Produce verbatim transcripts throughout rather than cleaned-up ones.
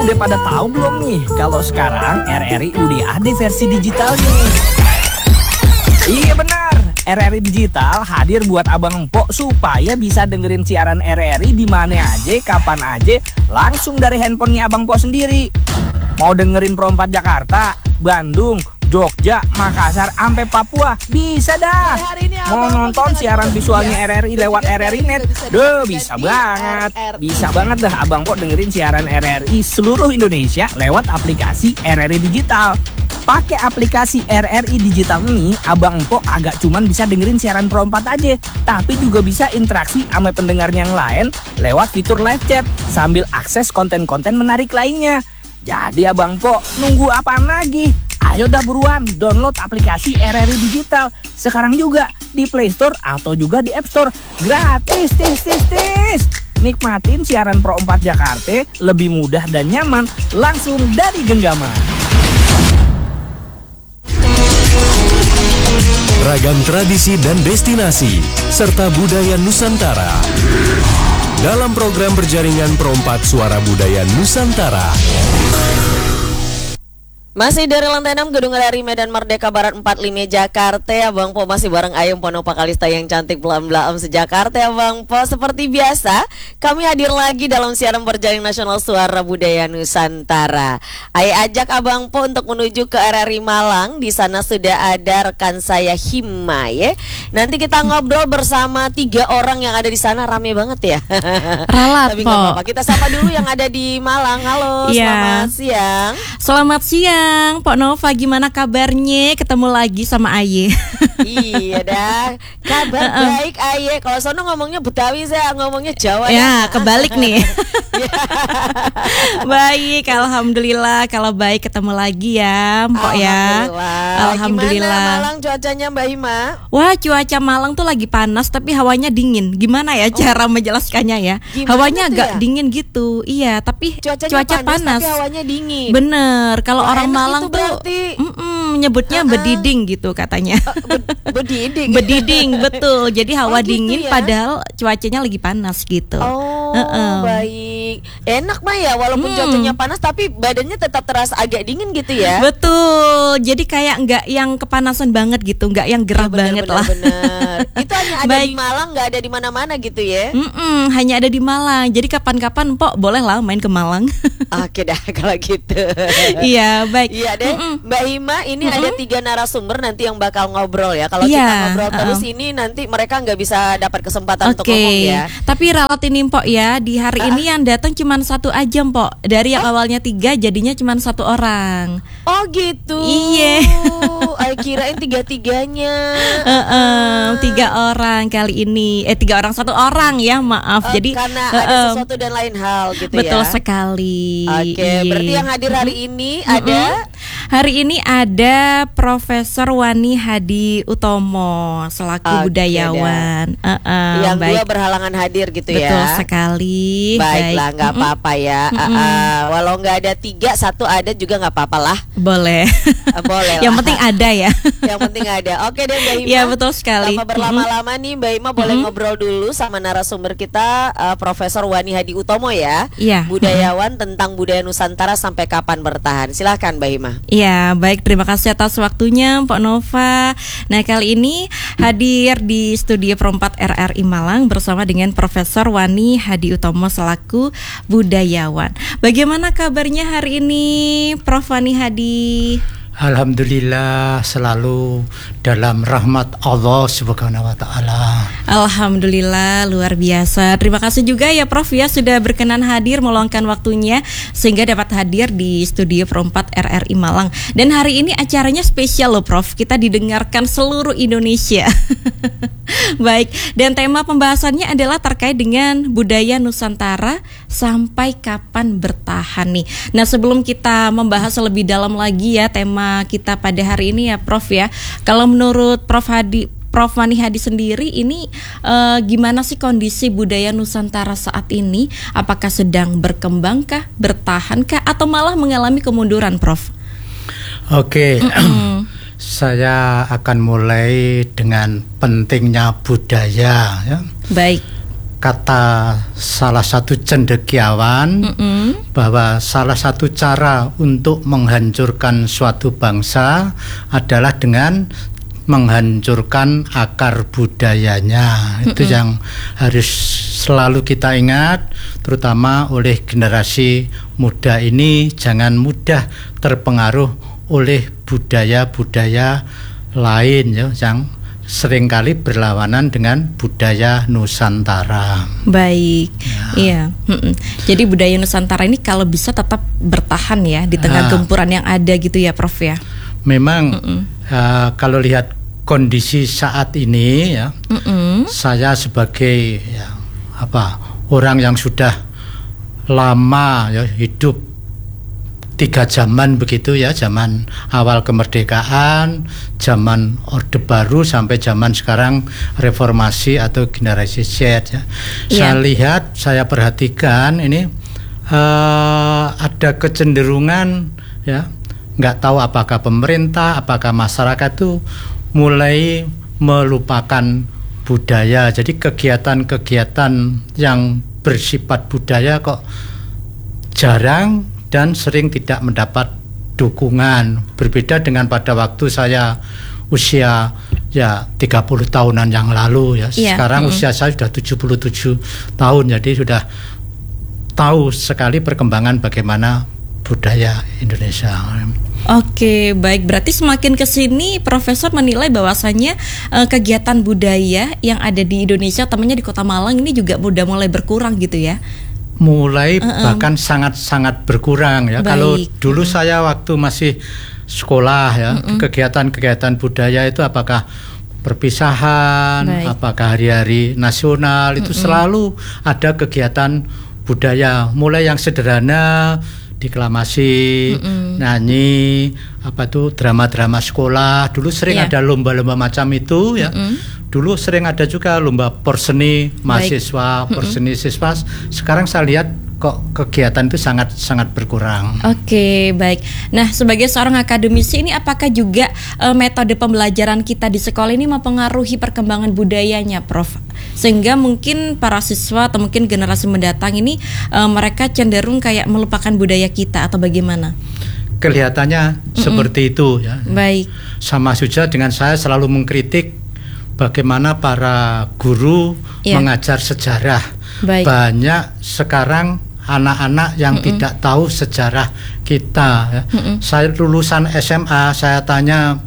Udah pada tahu belum nih kalau sekarang R R I udah ada versi digitalnya? Iya benar, R R I Digital hadir buat abang empok supaya bisa dengerin siaran R R I di mana aja, kapan aja, langsung dari handphonenya abang empok sendiri. Mau dengerin Pro empat Jakarta, Bandung, Jogja, Makassar, sampai Papua, bisa dah. Mau nonton siaran visualnya R R I lewat R R I Net, duh bisa banget. Bisa banget dah abang empok dengerin siaran R R I seluruh Indonesia lewat aplikasi R R I Digital. Pakai aplikasi R R I Digital ini, abang empok agak cuman bisa dengerin siaran Pro empat aja, tapi juga bisa interaksi sama pendengar yang lain lewat fitur live chat sambil akses konten-konten menarik lainnya. Jadi abang empok nunggu apaan lagi? Ayo dah buruan download aplikasi R R I Digital sekarang juga di Play Store atau juga di App Store. Gratis, tis, tis, tis. Nikmatin siaran Pro empat Jakarta lebih mudah dan nyaman langsung dari genggaman. Ragam tradisi dan destinasi serta budaya Nusantara dalam program berjaringan Pro empat Suara Budaya Nusantara. Masih dari lantai enam Gedung Galeri Medan Merdeka Barat empat puluh lima Jakarta. Abang Po masih bareng Ayem Ponopa Kalista yang cantik belam-belam sejakarta. Abang Po seperti biasa kami hadir lagi dalam siaran berjaring nasional Suara Budaya Nusantara. Ayo ajak Abang Po untuk menuju ke R R I Malang. Di sana sudah ada rekan saya Hima ya. Nanti kita ngobrol bersama tiga orang yang ada di sana, rame banget ya. Ralat Tapi nggak apa-apa. Kita sapa dulu yang ada di Malang. Halo, ya. Selamat siang. Selamat siang. Pok Nova, gimana kabarnya? Ketemu lagi sama Aye. Iya dah, kabar baik Aye. Kalau sono ngomongnya Betawi, saya ngomongnya Jawa. Ya, ya. Kebalik nih. Baik, alhamdulillah. Kalau baik ketemu lagi ya, Mpok ya. Alhamdulillah. Gimana Malang cuacanya Mbak Hima? Wah, cuaca Malang tuh lagi panas tapi hawanya dingin. Gimana ya oh. cara menjelaskannya ya? Gimana hawanya agak ya? dingin gitu. Iya, tapi cuacanya cuaca panas, panas. Tapi hawanya dingin. Bener. Kalau oh, orang Malang tuh nyebutnya uh-uh. bediding gitu katanya. Uh, bediding. Bediding, betul. Jadi hawa oh, gitu dingin ya? Padahal cuacanya lagi panas gitu. Oh, uh-uh. baik. Enak mah ya walaupun hmm. cuacanya panas tapi badannya tetap terasa agak dingin gitu ya. Betul. Jadi kayak enggak yang kepanasan banget gitu, enggak yang gerah ya, bener, banget bener, lah. Bener. Itu hanya ada baik. di Malang, enggak ada di mana-mana gitu ya. Mm-mm, hanya ada di Malang. Jadi kapan-kapan Pok boleh lah main ke Malang. Oke dah kalau gitu. Iya, baik. Iya deh. Mm-mm. Mbak Hima, ini mm-mm. ada tiga narasumber nanti yang bakal ngobrol ya. Kalau yeah, kita ngobrol terus uh-uh. ini nanti mereka nggak bisa dapat kesempatan okay. untuk ngomong ya. Tapi ralat ini Mpok ya, di hari uh-uh. ini yang datang cuma satu aja Mpok. Dari yang oh. awalnya tiga jadinya cuma satu orang. Oh gitu. Iya. Ay kirain tiga-tiganya. Uh-uh, tiga orang kali ini. Eh tiga orang satu orang ya, maaf. Uh, Jadi karena uh-uh. ada sesuatu dan lain hal gitu betul ya. Betul sekali. Oke, okay, berarti yang hadir hari ini mm-hmm. ada hari ini ada Profesor Wani Hadi Utomo selaku okay, budayawan. Uh-uh, yang baik. dua berhalangan hadir gitu betul ya. Betul sekali. Baiklah, nggak mm-hmm. apa-apa ya. Mm-hmm. Uh, uh, walau nggak ada tiga, satu ada juga nggak apa-apa lah. Boleh. Uh, boleh. Yang penting ada ya. Yang penting ada. Oke deh Mbak Hima. Iya betul sekali. Tanpa berlama-lama mm-hmm. nih Mbak Hima boleh mm-hmm. ngobrol dulu sama narasumber kita uh, Profesor Wani Hadi Utomo ya. Iya. Budayawan mm-hmm. tentang budaya Nusantara sampai kapan bertahan. Silahkan Mbak Hima. Iya baik, terima kasih atas waktunya Pak Nova. Nah kali ini hadir di studio Pro empat R R I Malang bersama dengan Profesor Wani Hadi Utomo selaku budayawan. Bagaimana kabarnya hari ini Prof Wani Hadi? Alhamdulillah selalu dalam rahmat Allah Subhanahu wa taala. Alhamdulillah luar biasa. Terima kasih juga ya Prof ya sudah berkenan hadir meluangkan waktunya sehingga dapat hadir di studio Pro empat R R I Malang. Dan hari ini acaranya spesial loh Prof. Kita didengarkan seluruh Indonesia. Baik, dan tema pembahasannya adalah terkait dengan budaya Nusantara sampai kapan bertahan nih. Nah, sebelum kita membahas lebih dalam lagi ya tema kita pada hari ini ya Prof ya. Kalau menurut Prof Hadi, Prof Wani Hadi sendiri ini uh, gimana sih kondisi budaya Nusantara saat ini? Apakah sedang berkembangkah, bertahankah atau malah mengalami kemunduran Prof? Oke. Saya akan mulai dengan pentingnya budaya ya. Baik. kata salah satu cendekiawan Mm-mm. bahwa salah satu cara untuk menghancurkan suatu bangsa adalah dengan menghancurkan akar budayanya. Mm-mm. Itu yang harus selalu kita ingat, terutama oleh generasi muda ini, jangan mudah terpengaruh oleh budaya-budaya lain ya, yang seringkali berlawanan dengan budaya Nusantara. Baik, Ya. iya. Mm-mm. Jadi budaya Nusantara ini kalau bisa tetap bertahan ya di tengah Ah. gempuran yang ada gitu ya, Prof ya. Memang Mm-mm. uh, kalau lihat kondisi saat ini ya, Mm-mm. saya sebagai ya, apa orang yang sudah lama ya hidup tiga zaman begitu ya, zaman awal kemerdekaan, zaman Orde Baru sampai zaman sekarang reformasi atau generasi Z ya. Saya Iya. lihat, saya perhatikan ini uh, ada kecenderungan ya, nggak tahu apakah pemerintah, apakah masyarakat itu mulai melupakan budaya. Jadi kegiatan-kegiatan yang bersifat budaya kok jarang dan sering tidak mendapat dukungan. Berbeda dengan pada waktu saya usia ya tiga puluh tahunan yang lalu ya. Iya, Sekarang mm-mm. usia saya sudah tujuh puluh tujuh tahun, jadi sudah tahu sekali perkembangan bagaimana budaya Indonesia. Oke, baik. Berarti semakin ke sini Profesor menilai bahwasannya eh, kegiatan budaya yang ada di Indonesia, temannya di Kota Malang ini juga udah mulai berkurang gitu ya. Mulai Uh-uh. bahkan sangat-sangat berkurang ya. Baik. Kalau dulu saya waktu masih sekolah ya, Mm-mm. kegiatan-kegiatan budaya itu apakah perpisahan, Baik. apakah hari-hari nasional, itu selalu ada kegiatan budaya. Mulai yang sederhana, deklamasi, Mm-mm. nyanyi, apa tuh drama-drama sekolah. Dulu sering Iya. ada lomba-lomba macam itu ya. Mm-mm. Dulu sering ada juga lomba porseni mahasiswa, porseni siswa. Sekarang saya lihat kok kegiatan itu sangat sangat berkurang. Oke, baik. Nah, sebagai seorang akademisi ini apakah juga eh, metode pembelajaran kita di sekolah ini mempengaruhi perkembangan budayanya, Prof? Sehingga mungkin para siswa atau mungkin generasi mendatang ini eh, mereka cenderung kayak melupakan budaya kita atau bagaimana? Kelihatannya seperti itu ya. Baik. Sama saja dengan saya selalu mengkritik bagaimana para guru Iya. mengajar sejarah. Baik. Banyak sekarang anak-anak yang tidak tahu sejarah kita ya. Saya lulusan S M A, saya tanya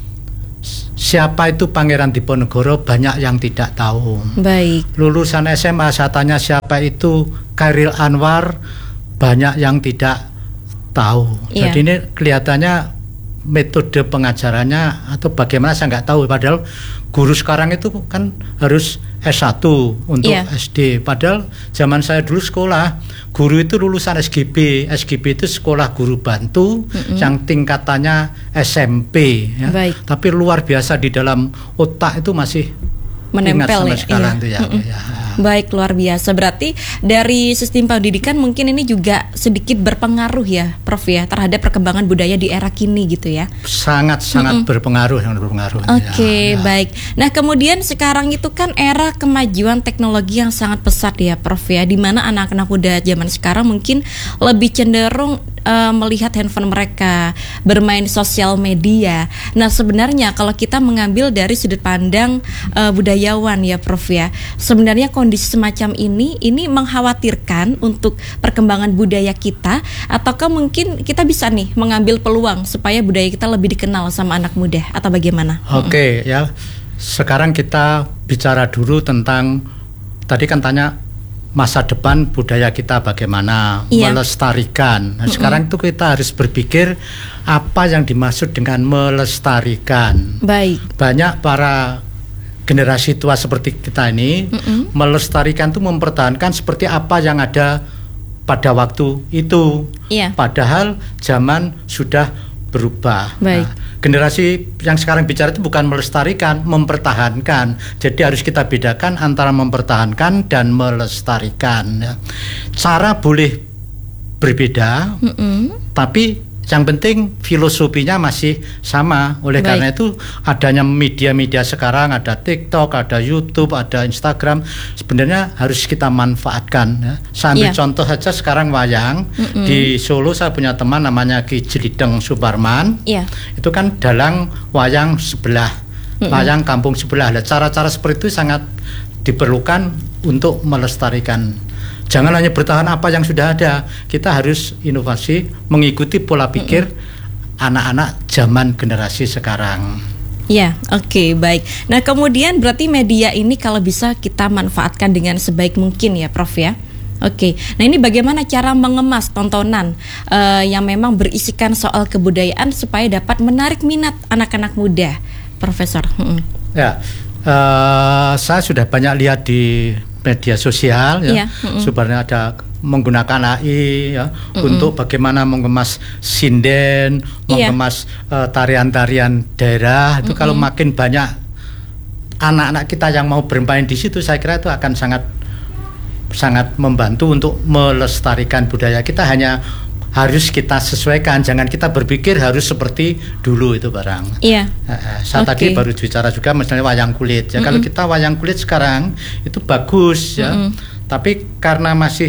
siapa itu Pangeran Diponegoro, banyak yang tidak tahu. Baik. Lulusan S M A saya tanya siapa itu Chairil Anwar, banyak yang tidak tahu. Iya. Jadi ini kelihatannya metode pengajarannya atau bagaimana saya nggak tahu. Padahal guru sekarang itu kan harus S satu untuk Iya. S D. Padahal zaman saya dulu sekolah, guru itu lulusan S G B. S G B itu sekolah guru bantu yang tingkatannya S M P ya. Baik. Tapi luar biasa di dalam otak itu masih Menempel ingat sampai ya, sekarang iya. tuh ya, Mm-mm. ya. Baik, luar biasa. Berarti dari sistem pendidikan mungkin ini juga sedikit berpengaruh ya, Prof ya, terhadap perkembangan budaya di era kini gitu ya. Sangat-sangat berpengaruh yang berpengaruh. Oke, ya, ya. baik. Nah, kemudian sekarang itu kan era kemajuan teknologi yang sangat pesat ya, Prof ya, di mana anak-anak muda zaman sekarang mungkin lebih cenderung uh, melihat handphone mereka, bermain sosial media. Nah, sebenarnya kalau kita mengambil dari sudut pandang uh, budayawan ya, Prof ya, sebenarnya kondisi semacam ini ini mengkhawatirkan untuk perkembangan budaya kita, ataukah mungkin kita bisa nih mengambil peluang supaya budaya kita lebih dikenal sama anak muda atau bagaimana? Oke, ya. Sekarang kita bicara dulu tentang, tadi kan tanya masa depan budaya kita bagaimana, Iya. melestarikan. Nah, sekarang itu kita harus berpikir apa yang dimaksud dengan melestarikan. Baik. Banyak para generasi tua seperti kita ini Mm-mm. melestarikan itu mempertahankan seperti apa yang ada pada waktu itu. Iya. Padahal zaman sudah berubah. Baik. Nah, generasi yang sekarang bicara itu bukan melestarikan, mempertahankan. Jadi harus kita bedakan antara mempertahankan dan melestarikan. Ya. Cara boleh berbeda, Mm-mm. tapi yang penting filosofinya masih sama. Oleh Baik. karena itu adanya media-media sekarang, ada TikTok, ada YouTube, ada Instagram, sebenarnya harus kita manfaatkan ya. Saya ambil Iya. contoh saja sekarang wayang. Mm-mm. Di Solo saya punya teman namanya Ki Jelideng Suparman. Iya. Itu kan dalang wayang sebelah, wayang kampung sebelah. Nah, cara-cara seperti itu sangat diperlukan untuk melestarikan. Jangan hanya bertahan apa yang sudah ada. Kita harus inovasi, mengikuti pola pikir mm-hmm. anak-anak zaman generasi sekarang. Ya, oke, baik. Nah, kemudian berarti media ini kalau bisa kita manfaatkan dengan sebaik mungkin ya, Prof ya. Oke, nah ini bagaimana cara mengemas tontonan uh, yang memang berisikan soal kebudayaan supaya dapat menarik minat anak-anak muda, Profesor? Hmm. Ya, uh, saya sudah banyak lihat di media sosial ya, Iya, mm-mm. sebenarnya ada menggunakan A I ya Mm-mm. untuk bagaimana mengemas sinden, Iya. mengemas uh, tarian-tarian daerah. Itu Mm-mm. kalau makin banyak anak-anak kita yang mau bermain di situ, saya kira itu akan sangat sangat membantu untuk melestarikan budaya kita. Hanya harus kita sesuaikan, jangan kita berpikir harus seperti dulu itu barang. Iya. Uh, saya Oke. tadi baru bicara juga misalnya wayang kulit. Ya, Mm-mm. kalau kita wayang kulit sekarang itu bagus ya, Mm-mm. tapi karena masih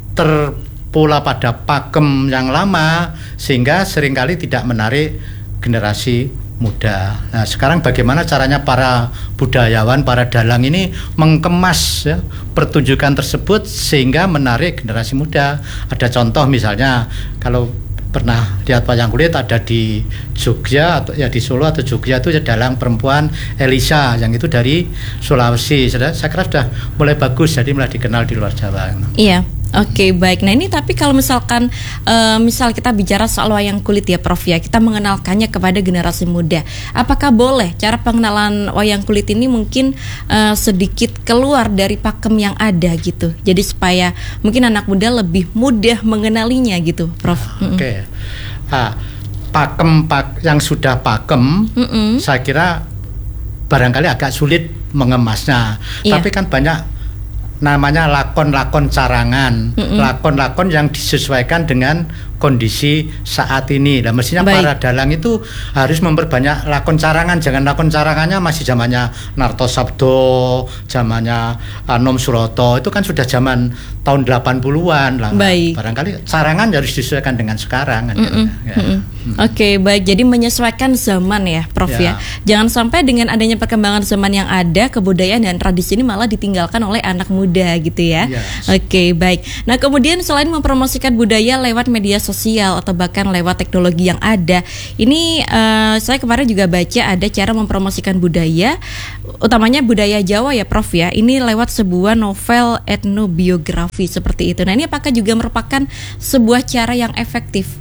terpola pada pakem yang lama sehingga seringkali tidak menarik generasi muda. Nah, sekarang bagaimana caranya para budayawan, para dalang ini mengemas ya, pertunjukan tersebut sehingga menarik generasi muda. Ada contoh misalnya kalau pernah lihat wayang kulit ada di Jogja atau ya di Solo atau Jogja itu dalang perempuan Elisa yang itu dari Sulawesi. Saya kira sudah mulai bagus, jadi mulai dikenal di luar Jawa. Iya. Oke, baik. Nah ini tapi kalau misalkan uh, misal kita bicara soal wayang kulit ya, Prof ya, kita mengenalkannya kepada generasi muda. Apakah boleh cara pengenalan wayang kulit ini mungkin uh, sedikit keluar dari pakem yang ada gitu? Jadi supaya mungkin anak muda lebih mudah mengenalinya gitu, Prof. Oke. Okay. Ah, pakem pak yang sudah pakem, Mm-mm. saya kira barangkali agak sulit mengemasnya. Iya. Tapi kan banyak namanya lakon-lakon carangan, Mm-mm. lakon-lakon yang disesuaikan dengan kondisi saat ini. Nah, mestinya Baik. para dalang itu harus memperbanyak lakon carangan. Jangan lakon carangannya masih zamannya Narto Sabdo, zamannya uh, Nom Suroto. Itu kan sudah zaman tahun delapan puluhan lah. Baik. Barangkali carangan harus disesuaikan dengan sekarang. Kan, Mm-mm, ya. mm-mm. Oke, baik. Jadi menyesuaikan zaman ya, Prof ya. Ya. Jangan sampai dengan adanya perkembangan zaman yang ada, kebudayaan dan tradisi ini malah ditinggalkan oleh anak muda gitu ya. Yes. Oke, baik. Nah, kemudian selain mempromosikan budaya lewat media sosial atau bahkan lewat teknologi yang ada, ini eh, saya kemarin juga baca ada cara mempromosikan budaya, utamanya budaya Jawa ya, Prof ya. Ini lewat sebuah novel etnobiografi seperti itu. Nah, ini apakah juga merupakan sebuah cara yang efektif?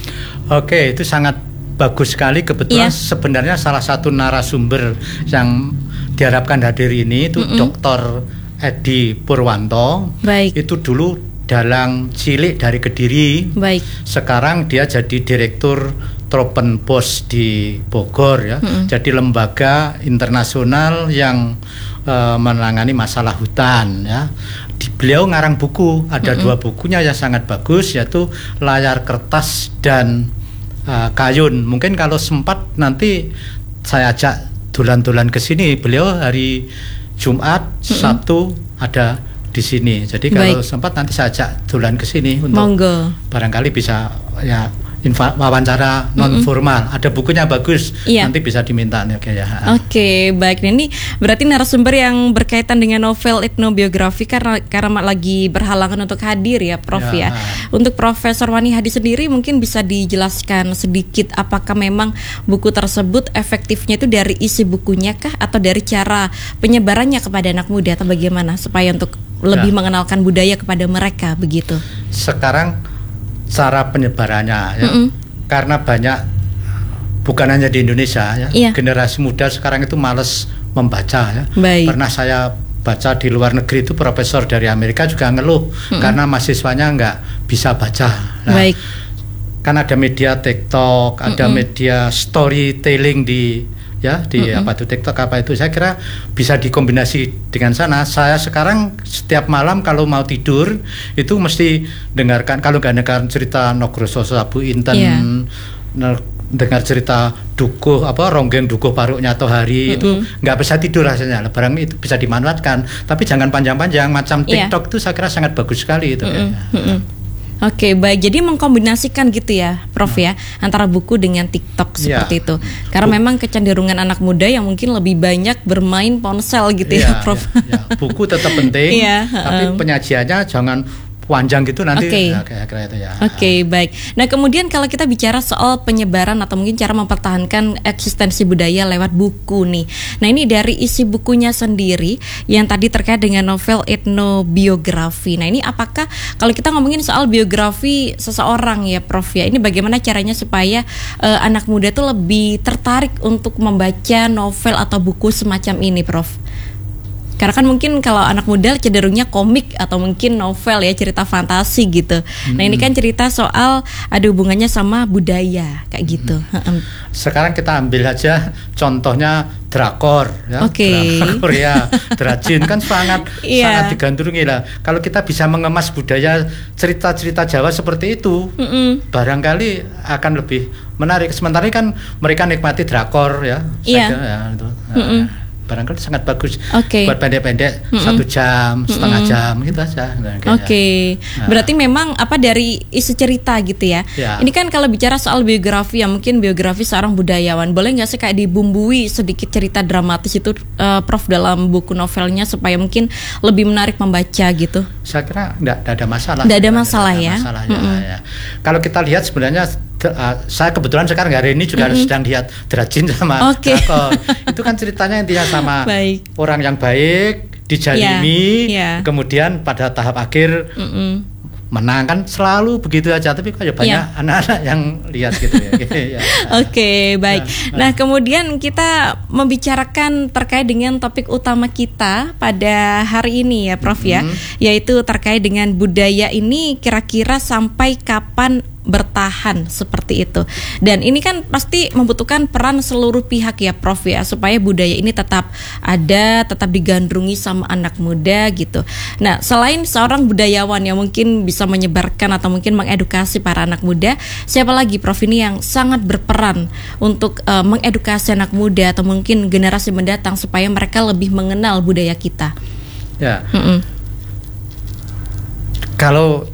Oke, itu sangat bagus sekali. Kebetulan Iya. sebenarnya salah satu narasumber yang diharapkan hadir ini itu Mm-mm. Doktor Edi Purwanto. Baik. Itu dulu dalang cilik dari Kediri. Baik. Sekarang dia jadi direktur Tropenbos di Bogor ya. Mm-mm. Jadi lembaga internasional yang uh, menangani masalah hutan ya. Di, beliau ngarang buku, ada Mm-mm. dua bukunya yang sangat bagus, yaitu Layar Kertas dan uh, Kayun. Mungkin kalau sempat nanti saya ajak dolan-dolan ke sini. Beliau hari Jumat, Mm-mm. Sabtu ada di sini. Jadi kalau Baik. sempat nanti saya ajak dolan ke sini untuk Monggo. barangkali bisa ya infa, wawancara non formal. Ada bukunya bagus. Iya. Nanti bisa diminta nih, oke ya. Oke, baik. Nah, ini berarti narasumber yang berkaitan dengan novel etnobiografi karena karena lagi berhalangan untuk hadir ya, Prof ya. Ya. Untuk Profesor Wani Hadi sendiri mungkin bisa dijelaskan sedikit apakah memang buku tersebut efektifnya itu dari isi bukunya kah atau dari cara penyebarannya kepada anak muda atau bagaimana supaya untuk lebih Ya. mengenalkan budaya kepada mereka begitu. Sekarang cara penyebarannya ya. Mm-mm. Karena banyak, bukan hanya di Indonesia ya. Iya. Generasi muda sekarang itu malas membaca ya. Baik. Pernah saya baca di luar negeri itu profesor dari Amerika juga ngeluh Mm-mm. karena mahasiswanya nggak bisa baca. Nah, Baik. kan ada media TikTok, ada Mm-mm. media storytelling di ya di mm-hmm. apa itu TikTok apa itu, saya kira bisa dikombinasi dengan sana. Saya sekarang setiap malam kalau mau tidur itu mesti dengarkan, kalau nggak dengar cerita Nogroso Sabu Inten, yeah. dengar cerita dukuh apa ronggeng dukuh paruknya atau hari, mm-hmm. itu nggak bisa tidur rasanya. Barang itu bisa dimanfaatkan, tapi jangan panjang-panjang macam TikTok, yeah. itu saya kira sangat bagus sekali itu. Mm-hmm. Ya. Mm-hmm. Oke, baik. Jadi mengkombinasikan gitu ya, Prof ya, antara buku dengan TikTok seperti ya. itu. Karena Bu- memang kecenderungan anak muda yang mungkin lebih banyak bermain ponsel gitu ya, ya Prof. Ya, ya. Buku tetap penting, ya, tapi um. penyajiannya jangan panjang gitu nanti. Oke, nah, kira-kira itu ya. Oke, okay, baik. Nah, kemudian kalau kita bicara soal penyebaran atau mungkin cara mempertahankan eksistensi budaya lewat buku nih. Nah, ini dari isi bukunya sendiri yang tadi terkait dengan novel etnobiografi. Nah, ini apakah kalau kita ngomongin soal biografi seseorang ya, Prof ya, ini bagaimana caranya supaya uh, anak muda tuh lebih tertarik untuk membaca novel atau buku semacam ini, Prof? Karena kan mungkin kalau anak muda cenderungnya komik atau mungkin novel ya, cerita fantasi gitu. Hmm. Nah ini kan cerita soal ada hubungannya sama budaya kayak gitu. Hmm. Sekarang kita ambil aja contohnya drakor ya, okay. drakor Korea, Drajin kan sangat yeah. sangat digandrungi lah. Kalau kita bisa mengemas budaya cerita-cerita Jawa seperti itu, mm-mm. barangkali akan lebih menarik. Sementara kan mereka nikmati drakor ya, yeah. saya, ya itu. Nah, barangkali sangat bagus okay. buat pendek-pendek mm-mm. satu jam, setengah mm-mm. jam gitu aja. Oke, okay. nah. Berarti memang apa dari isi cerita gitu ya. ya. Ini kan kalau bicara soal biografi ya, mungkin biografi seorang budayawan, boleh nggak sih kayak dibumbui sedikit cerita dramatis itu, uh, Prof, dalam buku novelnya supaya mungkin lebih menarik membaca gitu? Saya kira nggak ada masalah. Nggak ada masalah ada ya. Masalah, ya, ya. Kalau kita lihat sebenarnya. Uh, saya kebetulan sekarang hari ini juga mm-hmm. sedang lihat Drajin sama okay. drakor. Itu kan ceritanya intinya sama baik. Orang yang baik dijalimi, yeah, yeah. kemudian pada tahap akhir mm-hmm. menang, kan selalu begitu aja. Tapi kok ya banyak yeah. anak-anak yang lihat gitu ya. ya. Oke, okay, baik. Nah, nah kemudian kita membicarakan terkait dengan topik utama kita pada hari ini ya, Prof mm-hmm. ya, yaitu terkait dengan budaya ini kira-kira sampai kapan bertahan seperti itu. Dan ini kan pasti membutuhkan peran seluruh pihak ya, Prof ya, supaya budaya ini tetap ada, tetap digandrungi sama anak muda gitu. Nah, selain seorang budayawan yang mungkin bisa menyebarkan atau mungkin mengedukasi para anak muda, siapa lagi, Prof, ini yang sangat berperan untuk uh, mengedukasi anak muda atau mungkin generasi mendatang supaya mereka lebih mengenal budaya kita? Ya. Mm-mm. Kalau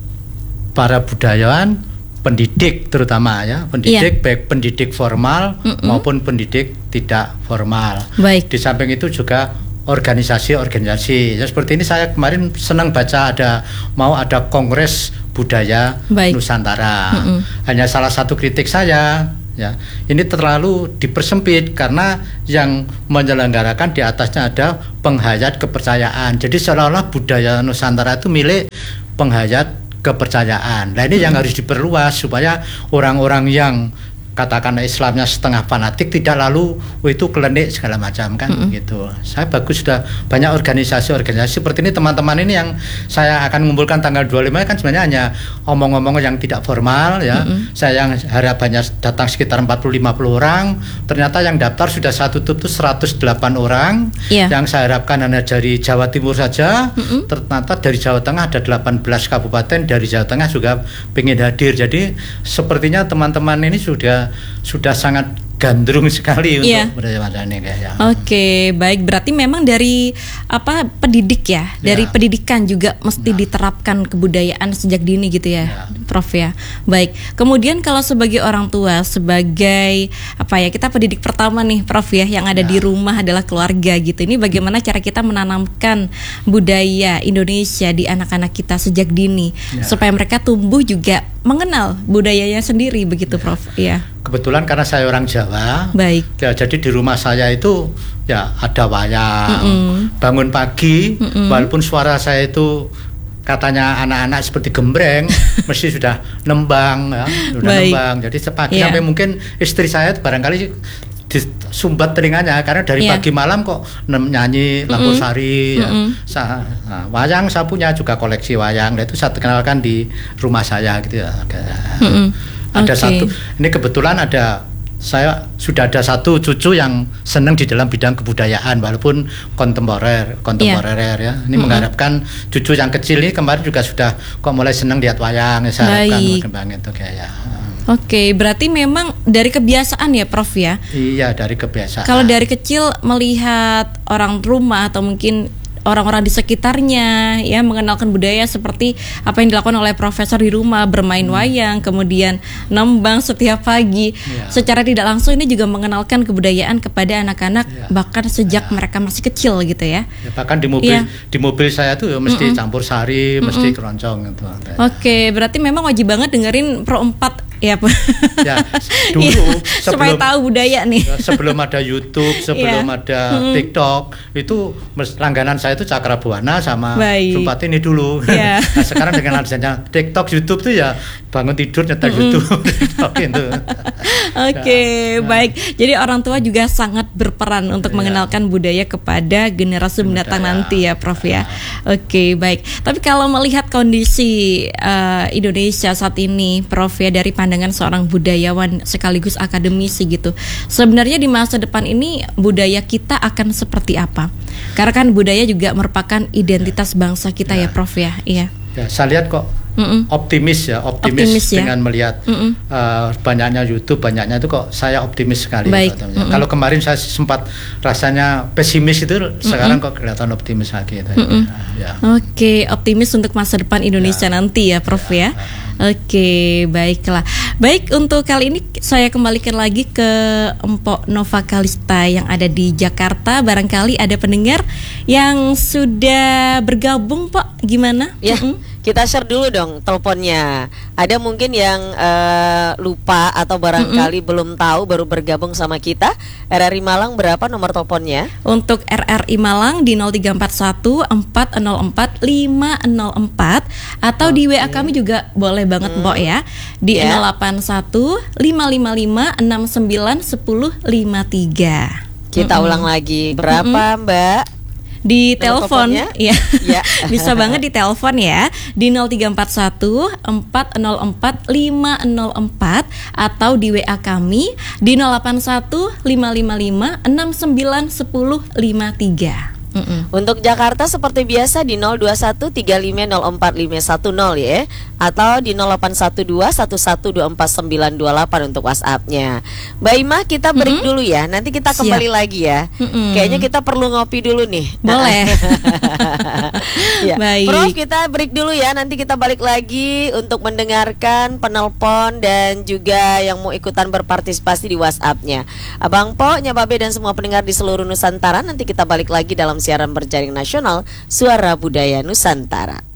para budayawan, pendidik terutama ya, pendidik yeah. baik pendidik formal Mm-mm. maupun pendidik tidak formal. Baik. Di samping itu juga organisasi-organisasi. Ya, seperti ini saya kemarin senang baca ada mau ada Kongres Budaya Baik. Nusantara. Mm-mm. Hanya salah satu kritik saya ya, ini terlalu dipersempit karena yang menyelenggarakan di atasnya ada penghayat kepercayaan. Jadi seolah-olah budaya Nusantara itu milik penghayat kepercayaan. Nah ini hmm. yang harus diperluas supaya orang-orang yang katakan Islamnya setengah fanatik tidak lalu oh itu klenik segala macam kan mm-hmm. gitu. Saya bagus sudah banyak organisasi-organisasi seperti ini, teman-teman ini yang saya akan mengumpulkan tanggal dua puluh lima kan sebenarnya hanya omong-omong yang tidak formal ya. Mm-hmm. Saya yang harapannya datang sekitar empat puluh lima puluh orang, ternyata yang daftar sudah satu tutup seratus delapan orang. Yeah. Yang saya harapkan hanya dari Jawa Timur saja. Mm-hmm. Ternyata dari Jawa Tengah ada delapan belas kabupaten, dari Jawa Tengah juga ingin hadir. Jadi sepertinya teman-teman ini sudah sudah sangat gandrung sekali yeah. untuk budaya ini ya. Oke, okay, baik. Berarti memang dari apa pendidik ya, yeah. dari pendidikan juga mesti nah. diterapkan kebudayaan sejak dini gitu ya, yeah. Prof ya. Baik. Kemudian kalau sebagai orang tua, sebagai apa ya, kita pendidik pertama nih, Prof ya, yang ada yeah. di rumah adalah keluarga gitu. Ini bagaimana cara kita menanamkan budaya Indonesia di anak-anak kita sejak dini yeah. supaya mereka tumbuh juga mengenal budayanya sendiri begitu, yeah. Prof. Iya. Kebetulan karena saya orang Jawa, baik. Ya, jadi di rumah saya itu ya ada wayang, Mm-mm. bangun pagi, Mm-mm. walaupun suara saya itu katanya anak-anak seperti gembreng, mesti sudah nembang, ya, sudah baik. nembang. Jadi sepagi yeah. sampai mungkin istri saya barangkali disumbat telinganya karena dari yeah. pagi malam kok nyanyi lampu sari, ya. Sa- nah, wayang saya punya juga koleksi wayang, nah, itu saya kenalkan di rumah saya gitu ya. Mm-mm. Ada okay. satu, ini kebetulan ada saya sudah ada satu cucu yang senang di dalam bidang kebudayaan walaupun kontemporer, kontemporer yeah. ya. Ini mm-hmm. mengharapkan cucu yang kecil ini kemarin juga sudah kok mulai senang lihat wayang, saya harapkan berkembang itu kayak. Oke, berarti memang dari kebiasaan ya, Prof ya? Iya, dari kebiasaan. Kalau dari kecil melihat orang rumah atau mungkin orang-orang di sekitarnya ya mengenalkan budaya seperti apa yang dilakukan oleh profesor di rumah, bermain hmm. wayang, kemudian nembang setiap pagi. Ya. Secara tidak langsung ini juga mengenalkan kebudayaan kepada anak-anak ya. bahkan sejak ya. mereka masih kecil gitu ya. Ya bahkan di mobil ya. di mobil saya tuh ya mesti Mm-mm. campur sari, Mm-mm. mesti keroncong gitu. Oke, berarti memang wajib banget dengerin Pro empat ya, ya dulu ya, sebelum, supaya tahu budaya nih. Ya, sebelum ada YouTube, sebelum ya. ada mm-hmm. TikTok, itu langganan saya itu Cakrabuana sama Sumpati ini dulu. Ya. Nah, sekarang dengan adanya TikTok, YouTube tuh ya bangun tidur nyetel mm-hmm. YouTube. gitu. Oke, okay, ya, baik. Jadi orang tua juga sangat berperan untuk ya. mengenalkan budaya kepada generasi mendatang nanti ya, Prof ya. Oke, okay, baik. Tapi kalau melihat kondisi uh, Indonesia saat ini, Prof ya, dari pandangan seorang budayawan sekaligus akademisi gitu, sebenarnya di masa depan ini budaya kita akan seperti apa? Karena kan budaya juga merupakan identitas bangsa kita ya, ya Prof ya. Iya. Ya, saya lihat kok Mm-mm. optimis ya, optimis, optimis ya? dengan melihat uh, banyaknya YouTube, banyaknya itu kok saya optimis sekali. Baik. Kalau kemarin saya sempat rasanya pesimis itu, Mm-mm. sekarang kok kelihatan optimis lagi. Gitu. Ya. Oke, optimis untuk masa depan Indonesia ya. nanti ya, Prof ya. ya. Oke, baiklah. Baik, untuk kali ini saya kembalikan lagi ke Empok Nova Kalista yang ada di Jakarta. Barangkali ada pendengar yang sudah bergabung, Pak. Gimana? Ya, mm-hmm. kita share dulu dong teleponnya. Ada mungkin yang uh, lupa atau barangkali mm-hmm. belum tahu, baru bergabung sama kita. R R I Malang berapa nomor teleponnya? Untuk R R I Malang di nol tiga empat satu empat nol empat lima nol empat atau okay. di W A kami juga boleh banget hmm. Mbok ya di yeah. nol delapan satu lima lima lima enam sembilan satu nol lima tiga. Kita mm-hmm. ulang lagi. Berapa mm-hmm. Mbak? Di telepon ya. ya. Bisa banget di telepon ya di nol tiga empat satu empat nol empat lima nol empat atau di W A kami di nol delapan satu lima lima lima enam sembilan satu nol lima tiga. Mm-mm. Untuk Jakarta seperti biasa di nol dua satu tiga lima nol empat lima satu nol ya, atau di nol delapan satu dua satu satu dua empat sembilan dua delapan untuk WhatsApp-nya. Mbak Ima, kita break mm-hmm. dulu ya. Nanti kita kembali Siap. lagi ya. Mm-hmm. Kayaknya kita perlu ngopi dulu nih. Boleh. ya. Baik. Prof, kita break dulu ya. Nanti kita balik lagi untuk mendengarkan penelpon dan juga yang mau ikutan berpartisipasi di WhatsApp-nya. Abang Po, Nyababe dan semua pendengar di seluruh Nusantara, nanti kita balik lagi dalam siaran berjaring nasional Suara Budaya Nusantara.